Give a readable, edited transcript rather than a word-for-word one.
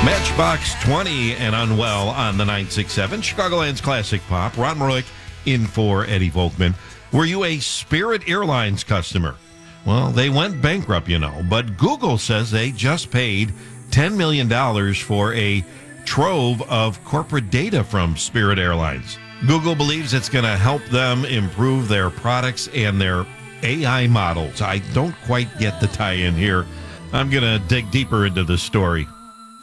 Matchbox 20 and Unwell on the 967. Chicagoland's Classic Pop. Ron Maroik in for Eddie Volkman. Were you a Spirit Airlines customer? Well, they went bankrupt, but Google says they just paid $10 million for a trove of corporate data from Spirit Airlines. Google believes it's going to help them improve their products and their AI models. I don't quite get the tie-in here. I'm going to dig deeper into this story.